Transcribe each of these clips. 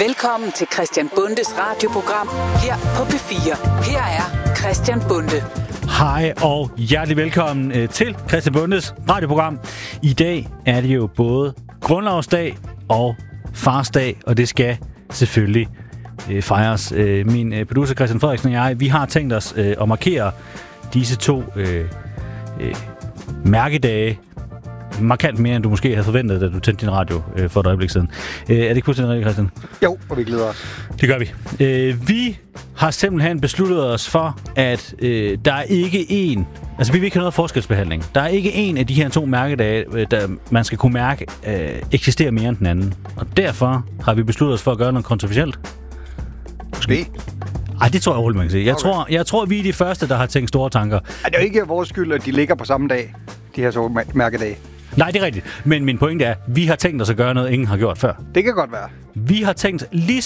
Velkommen til Christian Bundes radioprogram her på P4. Her er Christian Bunde. Hej og hjertelig velkommen til Christian Bundes radioprogram. I dag er det jo både grundlovsdag og farsdag, og det skal selvfølgelig fejres. Min producer Christian Frederiksen og jeg, vi har tænkt os at markere disse to mærkedage markant mere, end du måske havde forventet, da du tændte din radio for et øjeblik siden. Er det ikke fuldstændig rigtigt, Christian? Jo, og vi glæder os. Det gør vi. Vi har simpelthen besluttet os for, at der er ikke en... Altså, vi vil ikke have noget forskelsbehandling. Der er ikke en af de her to mærkedage, der man skal kunne mærke, eksisterer mere end den anden. Og derfor har vi besluttet os for at gøre noget kontroversielt. Måske. Ej, det tror jeg overhovedet, man kan sige. Jeg tror, vi er de første, der har tænkt store tanker. Ej, det er jo ikke vores skyld, at de ligger på samme dag, de her to mærkedage. Nej, det er rigtigt. Men min pointe er, at vi har tænkt os at gøre noget, ingen har gjort før. Det kan godt være. Vi har tænkt,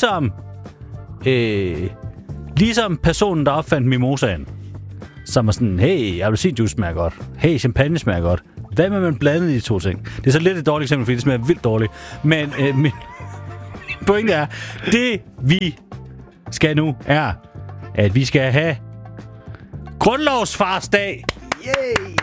ligesom personen, der opfandt mimosaen, som er sådan, hey, appelsinjuice smager godt. Hey, champagne smager godt. Hvad med man blandede de to ting? Det er så lidt et dårligt eksempel, fordi det smager vildt dårligt. Men min pointe er, det vi skal nu er, at vi skal have grundlovsfarsdag. Yay!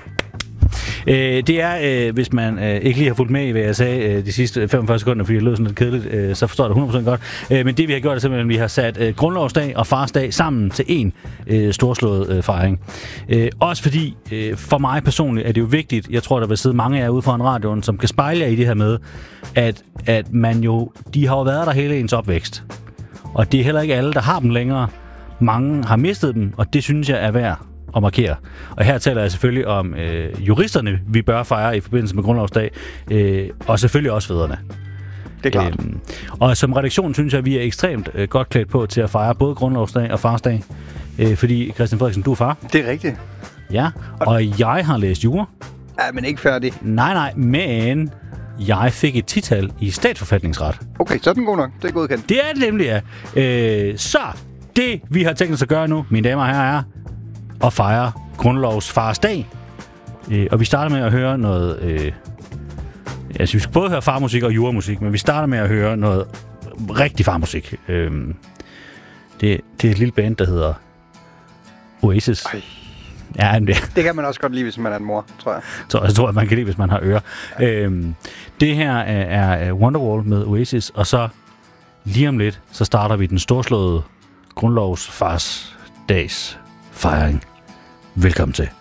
Det er, hvis man ikke lige har fulgt med i, hvad jeg sagde de sidste 45 sekunder, fordi det lød sådan lidt kedeligt, så forstår jeg det 100% godt. Men det vi har gjort er simpelthen, at vi har sat grundlovsdag og farsdag sammen til en storslået fejring. Også fordi, for mig personligt, er det jo vigtigt, jeg tror, der vil sidde mange af jer ude foran radioen, som kan spejle jer i det her med, at man jo, de har jo været der hele ens opvækst. Og det er heller ikke alle, der har dem længere. Mange har mistet dem, og det synes jeg er værd at markere. Og her taler jeg selvfølgelig om juristerne, vi bør fejre i forbindelse med grundlovsdag, og selvfølgelig også fædrene. Det er klart. Og som redaktion synes jeg, at vi er ekstremt godt klædt på til at fejre både grundlovsdag og farsdag. Fordi, Christian Frederiksen, du er far. Det er rigtigt. Ja, og jeg har læst jura. Ja, men ikke færdig. Nej, men jeg fik et tital i statsforfatningsret. Okay, så er den god nok. Det er godkendt. Det er det nemlig, ja. Så det, vi har tænkt os at gøre nu, mine damer og herrer, er at fejre grundlovsfarsdag. Og vi starter med at høre noget... altså, vi skal både høre farmusik og juramusik, men vi starter med at høre noget rigtig farmusik. Det er et lille band, der hedder Oasis. Ej. Ja, det kan man også godt lide, hvis man er en mor, tror jeg. Jeg tror, at man kan lide, hvis man har ører. Ja. Det her er Wonderwall med Oasis, og så lige om lidt, så starter vi den storslåede grundlovsfarsdags fejring. Velkommen til.